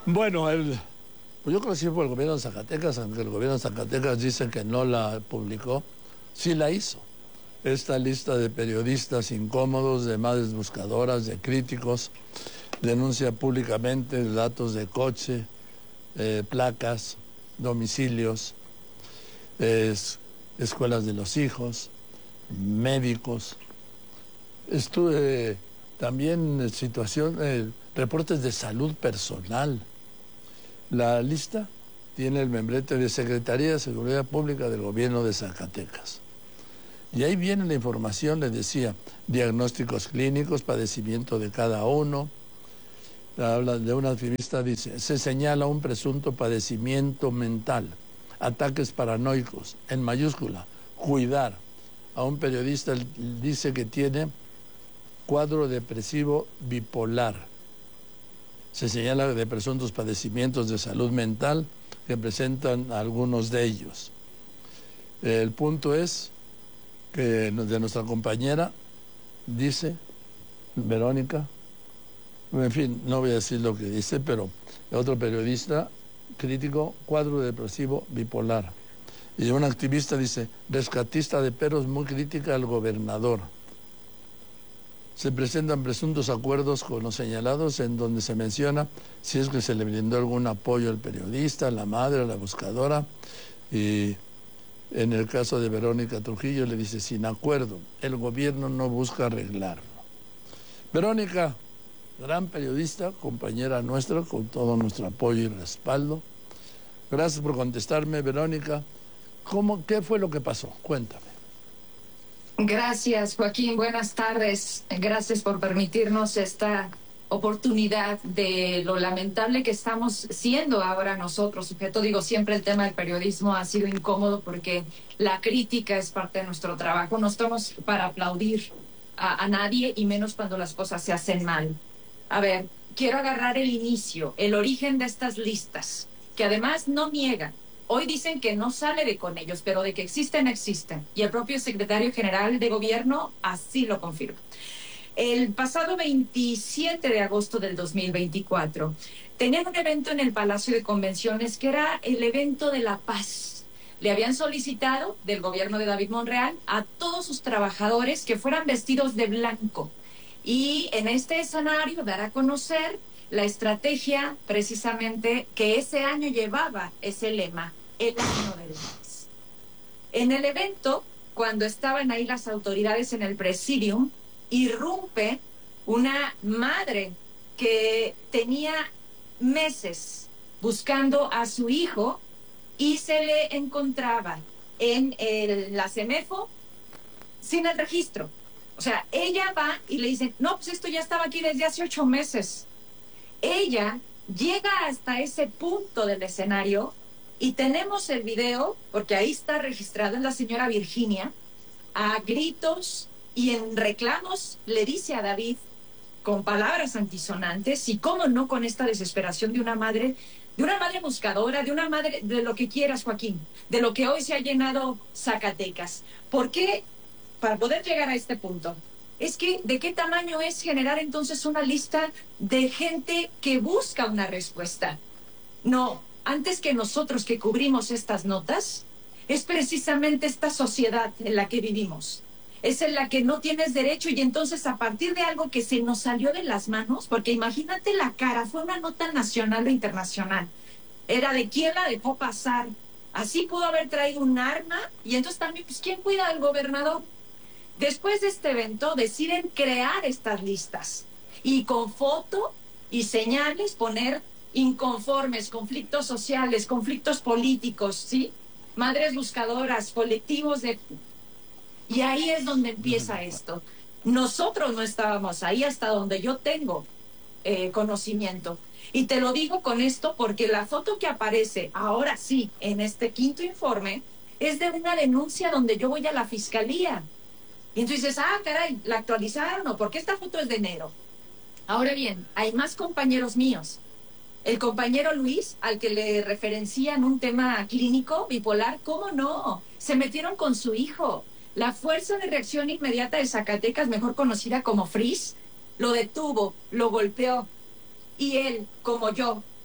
Bueno, pues yo creo que sí fue el gobierno de Zacatecas, aunque el gobierno de Zacatecas dice que no la publicó, sí la hizo. Esta lista de periodistas incómodos, de madres buscadoras, de críticos, denuncia públicamente datos de coche, placas, domicilios, escuelas de los hijos, médicos. Estuve también en reportes de salud personal. La lista tiene el membrete de Secretaría de Seguridad Pública del Gobierno de Zacatecas. Y ahí viene la información, les decía, diagnósticos clínicos, padecimiento de cada uno. Habla de una activista, dice, se señala un presunto padecimiento mental, ataques paranoicos, en mayúscula, cuidar. A un periodista dice que tiene cuadro depresivo bipolar. Se señala de presuntos padecimientos de salud mental que presentan algunos de ellos. El punto es que de nuestra compañera, dice, Verónica, en fin, no voy a decir lo que dice, pero otro periodista crítico, cuadro depresivo bipolar. Y un activista dice, rescatista de perros muy crítica al gobernador. Se presentan presuntos acuerdos con los señalados en donde se menciona si es que se le brindó algún apoyo al periodista, a la madre, a la buscadora. Y en el caso de Verónica Trujillo le dice, sin acuerdo, el gobierno no busca arreglarlo. Verónica, gran periodista, compañera nuestra, con todo nuestro apoyo y respaldo. Gracias por contestarme, Verónica. ¿Qué fue lo que pasó? Cuéntame. Gracias, Joaquín. Buenas tardes. Gracias por permitirnos esta oportunidad de lo lamentable que estamos siendo ahora nosotros. Sujeto, digo, siempre el tema del periodismo ha sido incómodo porque la crítica es parte de nuestro trabajo. No estamos para aplaudir a nadie y menos cuando las cosas se hacen mal. A ver, quiero agarrar el inicio, el origen de estas listas, que además no niegan. Hoy dicen que no sale de con ellos, pero de que existen, existen. Y el propio secretario general de gobierno así lo confirma. El pasado 27 de agosto del 2024, tenían un evento en el Palacio de Convenciones que era el evento de la paz. Le habían solicitado del gobierno de David Monreal a todos sus trabajadores que fueran vestidos de blanco. Y en este escenario dar a conocer la estrategia precisamente que ese año llevaba ese lema, el año de la paz. En el evento, cuando estaban ahí las autoridades en el presidium, irrumpe una madre que tenía meses buscando a su hijo y se le encontraba en la CEMEFO sin el registro. O sea, ella va y le dice, no, pues esto ya estaba aquí desde hace 8 meses. Ella llega hasta ese punto del escenario y tenemos el video, porque ahí está registrada la señora Virginia, a gritos y en reclamos le dice a David, con palabras antisonantes, y cómo no con esta desesperación de una madre buscadora, de una madre de lo que quieras, Joaquín, de lo que hoy se ha llenado Zacatecas. ¿Por qué? Para poder llegar a este punto. Es que, ¿de qué tamaño es generar entonces una lista de gente que busca una respuesta? No, antes que nosotros que cubrimos estas notas, es precisamente esta sociedad en la que vivimos. Es en la que no tienes derecho y entonces a partir de algo que se nos salió de las manos, porque imagínate la cara, fue una nota nacional o internacional. Era de quién la dejó pasar. Así pudo haber traído un arma y entonces también, pues, ¿quién cuida al gobernador? Después de este evento deciden crear estas listas y con foto y señales poner inconformes, conflictos sociales, conflictos políticos, ¿sí? Madres buscadoras, colectivos de... Y ahí es donde empieza esto. Nosotros no estábamos ahí hasta donde yo tengo conocimiento. Y te lo digo con esto porque la foto que aparece ahora sí en este quinto informe es de una denuncia donde yo voy a la fiscalía. Y entonces dices, caray, ¿la actualizaron o por qué esta foto es de enero? Ahora bien, hay más compañeros míos. El compañero Luis, al que le referencian un tema clínico bipolar, ¿cómo no? Se metieron con su hijo. La Fuerza de Reacción Inmediata de Zacatecas, mejor conocida como FRIS, lo detuvo, lo golpeó. Y él, como yo,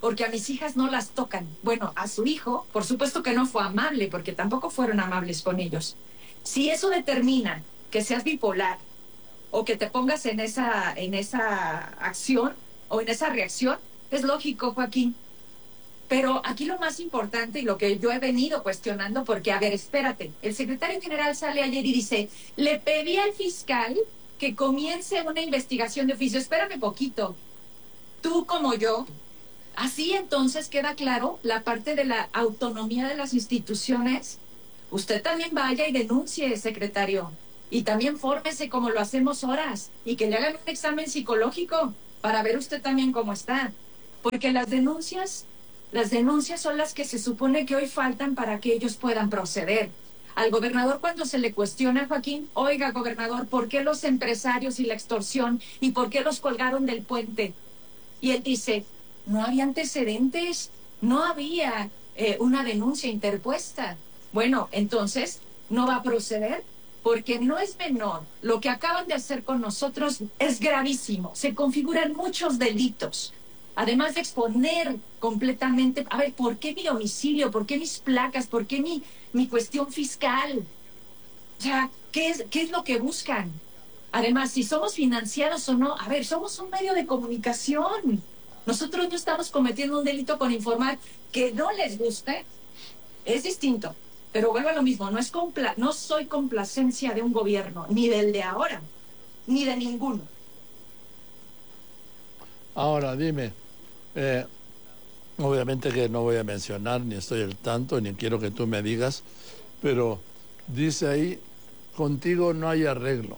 porque a mis hijas no las tocan. Bueno, a su hijo, por supuesto que no fue amable, porque tampoco fueron amables con ellos. Si eso determina que seas bipolar o que te pongas en esa acción o en esa reacción, es lógico, Joaquín. Pero aquí lo más importante y lo que yo he venido cuestionando, porque, a ver, espérate, el secretario general sale ayer y dice, le pedí al fiscal que comience una investigación de oficio. Espérame poquito. Tú como yo, así entonces queda claro la parte de la autonomía de las instituciones. Usted también vaya y denuncie, secretario. Y también fórmese como lo hacemos horas. Y que le hagan un examen psicológico para ver usted también cómo está. Porque las denuncias son las que se supone que hoy faltan para que ellos puedan proceder. Al gobernador, cuando se le cuestiona, Joaquín, oiga, gobernador, ¿por qué los empresarios y la extorsión y por qué los colgaron del puente? Y él dice, no había antecedentes, no había una denuncia interpuesta. Bueno, entonces, ¿no va a proceder? Porque no es menor. Lo que acaban de hacer con nosotros es gravísimo. Se configuran muchos delitos. Además de exponer completamente, a ver, ¿por qué mi domicilio? ¿Por qué mis placas? ¿Por qué mi cuestión fiscal? O sea, ¿qué es lo que buscan? Además, si somos financiados o no, a ver, somos un medio de comunicación. Nosotros no estamos cometiendo un delito con informar. Que no les guste, es distinto. Pero vuelvo a lo mismo, no soy complacencia de un gobierno, ni del de ahora, ni de ninguno. Ahora, dime, obviamente que no voy a mencionar, ni estoy al tanto, ni quiero que tú me digas, pero dice ahí, contigo no hay arreglo.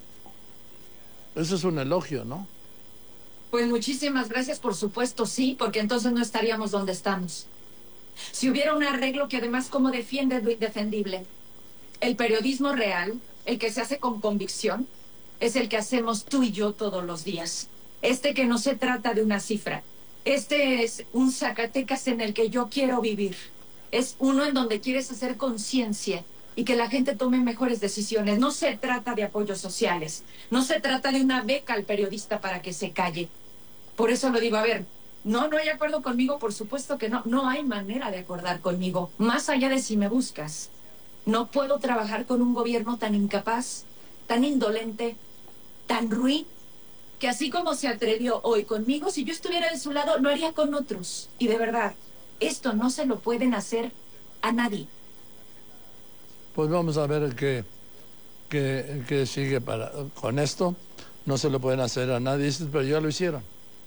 Eso es un elogio, ¿no? Pues muchísimas gracias, por supuesto, sí, porque entonces no estaríamos donde estamos. Si hubiera un arreglo que además, como defiende lo indefendible, el periodismo real, el que se hace con convicción, es el que hacemos tú y yo todos los días. Que no se trata de una cifra. Este es un Zacatecas en el que yo quiero vivir. Es uno en donde quieres hacer conciencia y que la gente tome mejores decisiones. No se trata de apoyos sociales. No se trata de una beca al periodista para que se calle. Por eso lo digo, a ver, no hay acuerdo conmigo, por supuesto que no. No hay manera de acordar conmigo, más allá de si me buscas. No puedo trabajar con un gobierno tan incapaz, tan indolente, tan ruin, que así como se atrevió hoy conmigo, si yo estuviera de su lado, lo haría con otros. Y de verdad, esto no se lo pueden hacer a nadie. Pues vamos a ver qué sigue con esto. No se lo pueden hacer a nadie, pero ya lo hicieron.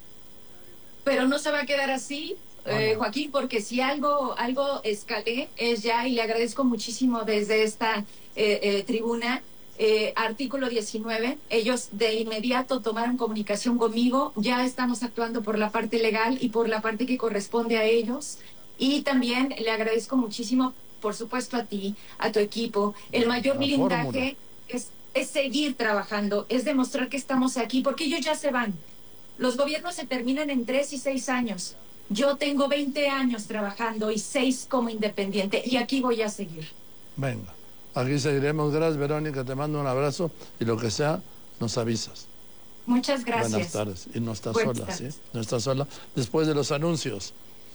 Pero no se va a quedar así, Joaquín, porque si algo escalé es ya, y le agradezco muchísimo desde esta tribuna, artículo 19, ellos de inmediato tomaron comunicación conmigo, ya estamos actuando por la parte legal y por la parte que corresponde a ellos, y también le agradezco muchísimo, por supuesto, a ti, a tu equipo. El mayor blindaje es seguir trabajando, es demostrar que estamos aquí, porque ellos ya se van. Los gobiernos se terminan en 3 y 6 años. Yo tengo 20 años trabajando y 6 como independiente, y aquí voy a seguir. Venga. Aquí seguiremos. Gracias, Verónica. Te mando un abrazo y lo que sea, nos avisas. Muchas gracias. Buenas tardes. Y no estás sola, ¿sí? No estás sola. Después de los anuncios,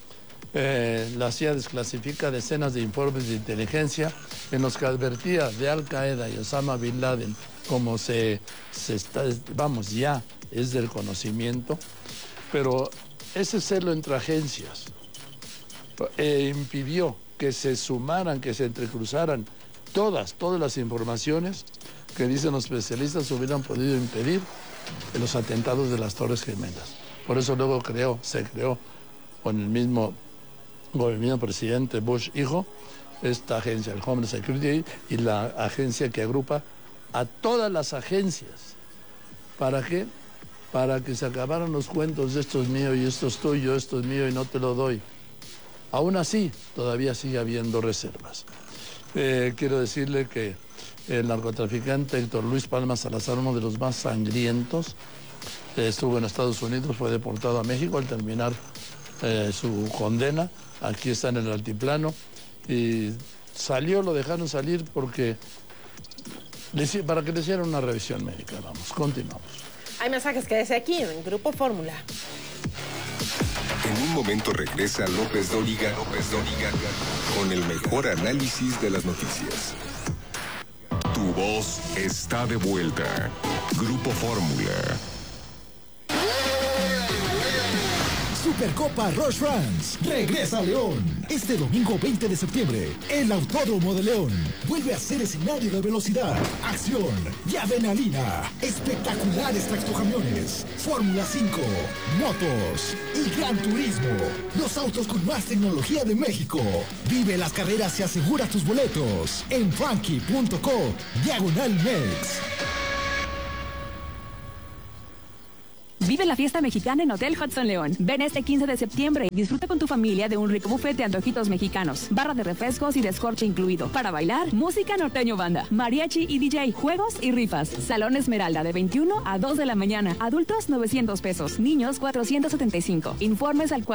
la CIA desclasifica decenas de informes de inteligencia en los que advertía de Al Qaeda y Osama Bin Laden, como ya es del conocimiento, pero ese celo entre agencias impidió que se sumaran, que se entrecruzaran todas las informaciones que, dicen los especialistas, hubieran podido impedir los atentados de las Torres Gemelas. Por eso luego se creó con el mismo presidente Bush hijo, esta agencia, el Homeland Security, y la agencia que agrupa a todas las agencias. ¿Para qué? Para que se acabaran los cuentos de esto es mío y esto es tuyo, esto es mío y no te lo doy. Aún así, todavía sigue habiendo reservas. Quiero decirle que el narcotraficante Héctor Luis Palma Salazar, uno de los más sangrientos, estuvo en Estados Unidos, fue deportado a México al terminar su condena. Aquí está en el altiplano y lo dejaron salir para que le hicieran una revisión médica. Vamos, continuamos. Hay mensajes que desde aquí en Grupo Fórmula. En un momento regresa López Dóriga con el mejor análisis de las noticias. Tu voz está de vuelta. Grupo Fórmula. Supercopa Roche France regresa a León. Este domingo 20 de septiembre, el Autódromo de León vuelve a ser escenario de velocidad, acción y adrenalina. Espectaculares tractocamiones, Fórmula 5, motos y Gran Turismo. Los autos con más tecnología de México. Vive las carreras y asegura tus boletos en frankie.co/Mex. Vive la fiesta mexicana en Hotel Hudson León. Ven este 15 de septiembre y disfruta con tu familia de un rico buffet de antojitos mexicanos, barra de refrescos y descorche incluido. Para bailar, música norteño banda, mariachi y DJ, juegos y rifas. Salón Esmeralda de 21 a 2 de la mañana. Adultos 900 pesos, niños 475. Informes al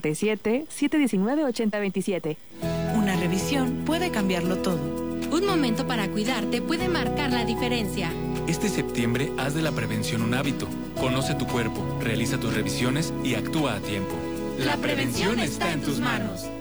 477-719-8027. Una revisión puede cambiarlo todo. Un momento para cuidarte puede marcar la diferencia. Este septiembre haz de la prevención un hábito. Conoce tu cuerpo, realiza tus revisiones y actúa a tiempo. La prevención está en tus manos.